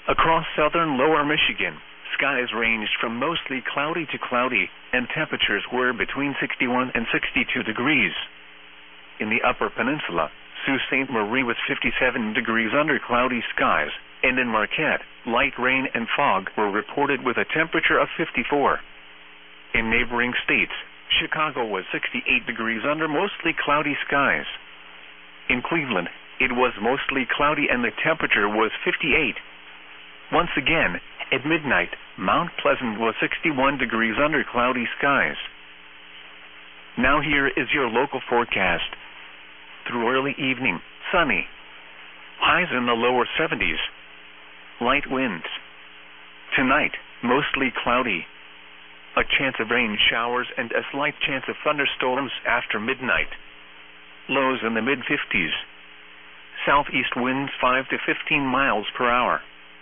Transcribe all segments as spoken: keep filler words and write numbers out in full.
Across southern lower Michigan, skies ranged from mostly cloudy to cloudy, and temperatures were between sixty-one and sixty-two degrees. In the upper peninsula, Sault Ste. Marie was fifty-seven degrees under cloudy skies, and in Marquette, light rain and fog were reported with a temperature of fifty-four. In neighboring states, Chicago was sixty-eight degrees under mostly cloudy skies. In Cleveland, it was mostly cloudy and the temperature was fifty-eight. Once again, at midnight, Mount Pleasant was sixty-one degrees under cloudy skies. Now here is your local forecast. Through early evening, sunny. Highs in the lower seventies. Light winds. Tonight, mostly cloudy. A chance of rain showers and a slight chance of thunderstorms after midnight. Lows in the mid-fifties. Southeast winds five to fifteen miles per hour.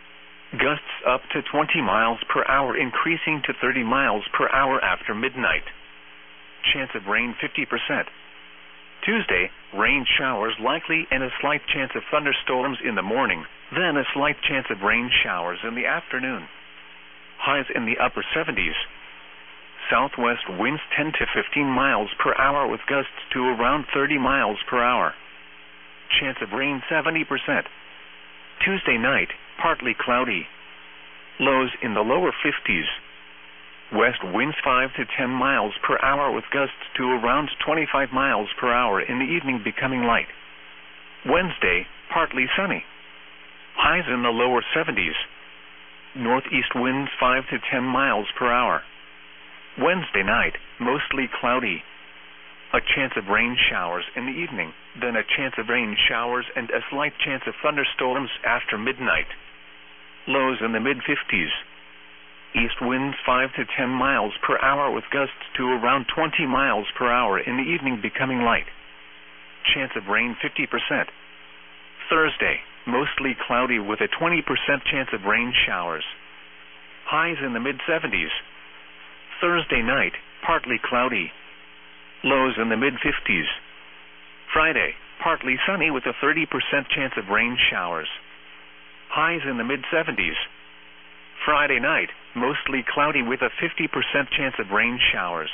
Gusts up to twenty miles per hour, increasing to thirty miles per hour after midnight. Chance of rain fifty percent. Tuesday, rain showers likely and a slight chance of thunderstorms in the morning, then a slight chance of rain showers in the afternoon. Highs in the upper seventies. Southwest winds ten to fifteen miles per hour with gusts to around thirty miles per hour. Chance of rain seventy percent. Tuesday night, partly cloudy. Lows in the lower fifties. West winds five to ten miles per hour with gusts to around twenty-five miles per hour, in the evening becoming light. Wednesday, partly sunny. Highs in the lower seventies. Northeast winds five to ten miles per hour. Wednesday night, mostly cloudy. A chance of rain showers in the evening, then a chance of rain showers and a slight chance of thunderstorms after midnight. Lows in the mid-fifties. East winds five to ten miles per hour with gusts to around twenty miles per hour, in the evening becoming light. Chance of rain fifty percent. Thursday, mostly cloudy with a twenty percent chance of rain showers. Highs in the mid-seventies. Thursday night, partly cloudy. Lows in the mid-fifties. Friday, partly sunny with a thirty percent chance of rain showers. Highs in the mid-seventies. Friday night, mostly cloudy with a fifty percent chance of rain showers.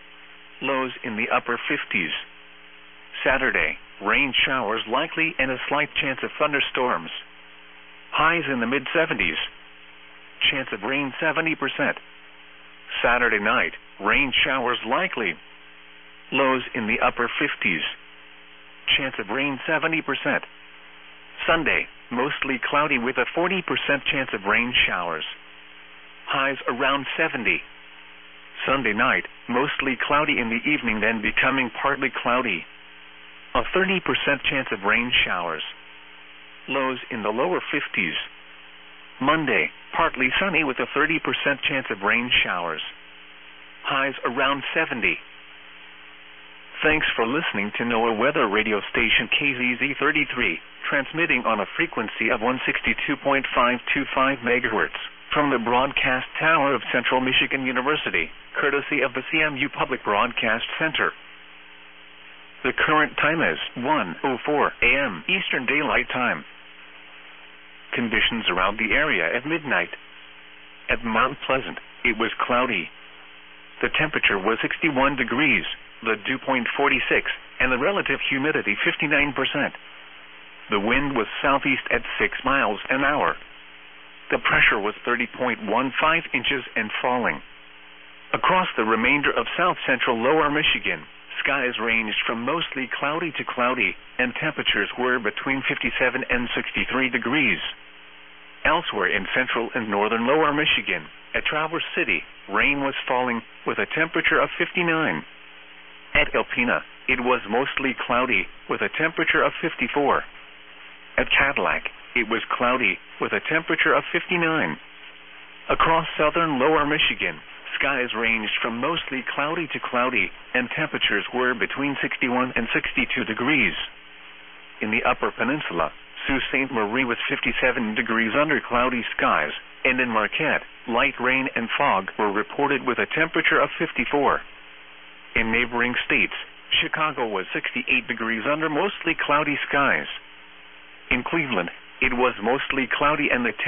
Lows in the upper fifties. Saturday, rain showers likely and a slight chance of thunderstorms. Highs in the mid-seventies. Chance of rain seventy percent. Saturday night, rain showers likely. Lows in the upper fifties. Chance of rain seventy percent. Sunday, mostly cloudy with a forty percent chance of rain showers. Highs around seventy. Sunday night, mostly cloudy in the evening, then becoming partly cloudy. A thirty percent chance of rain showers. Lows in the lower fifties. Monday, partly sunny with a thirty percent chance of rain showers. Highs around seventy. Thanks for listening to NOAA Weather Radio Station K Z Z thirty-three, transmitting on a frequency of one sixty-two point five two five megahertz from the broadcast tower of Central Michigan University, courtesy of the C M U Public Broadcast Center. The current time is one oh four a m Eastern Daylight Time. Conditions around the area at midnight. At Mount Pleasant, it was cloudy. The temperature was sixty-one degrees, the dew point forty-six, and the relative humidity fifty-nine percent. The wind was southeast at six miles an hour. The pressure was thirty point one five inches and falling. Across the remainder of south-central lower Michigan, skies ranged from mostly cloudy to cloudy, and temperatures were between fifty-seven and sixty-three degrees. Elsewhere in central and northern lower Michigan, at Traverse City, rain was falling with a temperature of fifty-nine. At Alpena, it was mostly cloudy with a temperature of fifty-four. At Cadillac, it was cloudy with a temperature of fifty-nine. Across southern lower Michigan, skies ranged from mostly cloudy to cloudy, and temperatures were between sixty-one and sixty-two degrees. In the upper peninsula, Sault Ste. Marie was fifty-seven degrees under cloudy skies, and in Marquette, light rain and fog were reported with a temperature of fifty-four. In neighboring states, Chicago was sixty-eight degrees under mostly cloudy skies. In Cleveland, it was mostly cloudy and the